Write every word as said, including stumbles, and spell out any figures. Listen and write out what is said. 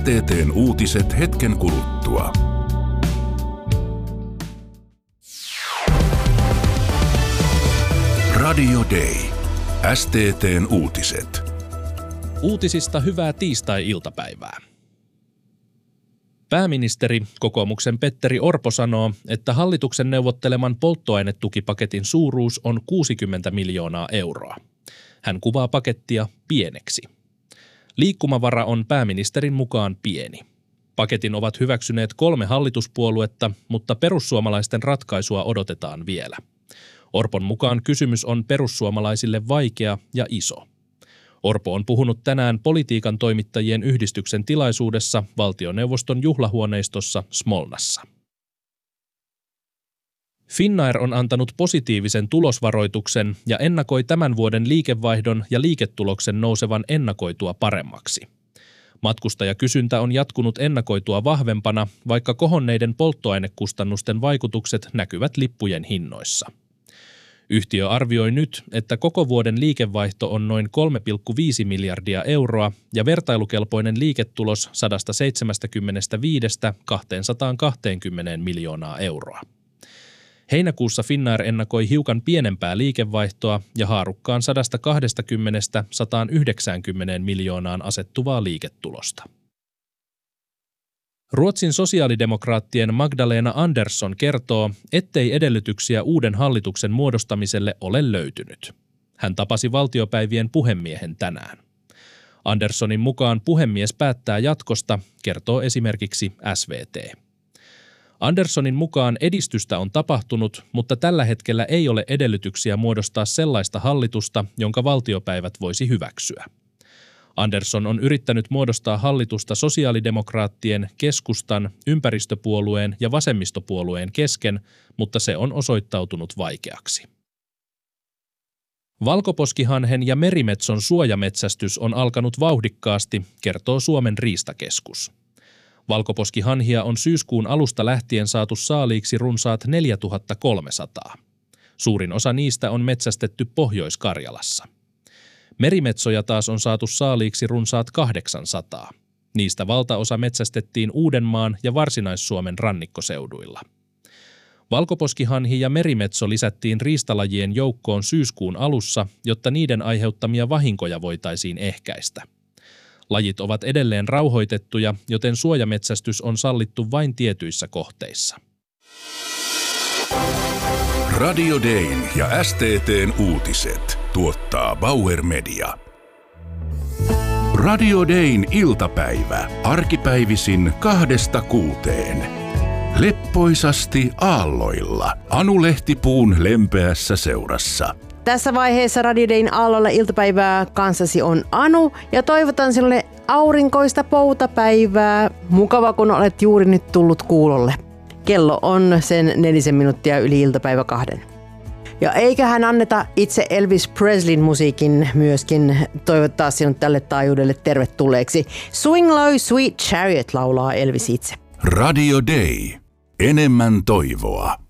S T T:n uutiset hetken kuluttua. Radio Day. S T T:n uutiset. Uutisista hyvää tiistai-iltapäivää. Pääministeri, kokoomuksen Petteri Orpo sanoo, että hallituksen neuvotteleman polttoainetukipaketin suuruus on kuusikymmentä miljoonaa euroa. Hän kuvaa pakettia pieneksi. Liikkumavara on pääministerin mukaan pieni. Paketin ovat hyväksyneet kolme hallituspuoluetta, mutta perussuomalaisten ratkaisua odotetaan vielä. Orpon mukaan kysymys on perussuomalaisille vaikea ja iso. Orpo on puhunut tänään politiikan toimittajien yhdistyksen tilaisuudessa valtioneuvoston juhlahuoneistossa Smolnassa. Finnair on antanut positiivisen tulosvaroituksen ja ennakoi tämän vuoden liikevaihdon ja liiketuloksen nousevan ennakoitua paremmaksi. Matkustajakysyntä on jatkunut ennakoitua vahvempana, vaikka kohonneiden polttoainekustannusten vaikutukset näkyvät lippujen hinnoissa. Yhtiö arvioi nyt, että koko vuoden liikevaihto on noin kolme pilkku viisi miljardia euroa ja vertailukelpoinen liiketulos sata seitsemänkymmentäviisi kaksisataakaksikymmentä miljoonaa euroa. Heinäkuussa Finnair ennakoi hiukan pienempää liikevaihtoa ja haarukkaan sata kaksikymmentä sata yhdeksänkymmentä miljoonaan asettuvaa liiketulosta. Ruotsin sosiaalidemokraattien Magdalena Andersson kertoo, ettei edellytyksiä uuden hallituksen muodostamiselle ole löytynyt. Hän tapasi valtiopäivien puhemiehen tänään. Anderssonin mukaan puhemies päättää jatkosta, kertoo esimerkiksi S V T. Anderssonin mukaan edistystä on tapahtunut, mutta tällä hetkellä ei ole edellytyksiä muodostaa sellaista hallitusta, jonka valtiopäivät voisi hyväksyä. Andersson on yrittänyt muodostaa hallitusta sosiaalidemokraattien, keskustan, ympäristöpuolueen ja vasemmistopuolueen kesken, mutta se on osoittautunut vaikeaksi. Valkoposkihanhen ja merimetson suojametsästys on alkanut vauhdikkaasti, kertoo Suomen riistakeskus. Valkoposkihanhia on syyskuun alusta lähtien saatu saaliiksi runsaat neljätuhatta kolmesataa. Suurin osa niistä on metsästetty Pohjois-Karjalassa. Merimetsoja taas on saatu saaliiksi runsaat kahdeksansataa. Niistä valtaosa metsästettiin Uudenmaan ja Varsinais-Suomen rannikkoseuduilla. Valkoposkihanhi ja merimetso lisättiin riistalajien joukkoon syyskuun alussa, jotta niiden aiheuttamia vahinkoja voitaisiin ehkäistä. Lajit ovat edelleen rauhoitettuja, joten suojametsästys on sallittu vain tietyissä kohteissa. Radio Dayn ja S T T:n uutiset tuottaa Bauer Media. Radio Dayn iltapäivä arkipäivisin kahdesta kuuteen. Leppoisasti aalloilla Anu Lehtipuun lempeässä seurassa. Tässä vaiheessa Radio Dayn aalloilla iltapäivää kanssasi on Anu ja toivotan sinulle aurinkoista poutapäivää. Mukava, kun olet juuri nyt tullut kuulolle. Kello on sen nelisen minuuttia yli iltapäivä kahden. Ja eiköhän anneta itse Elvis Presleyn musiikin myöskin toivottaa sinut tälle taajuudelle tervetulleeksi. Swing Low Sweet Chariot laulaa Elvis itse. Radio Day. Enemmän toivoa.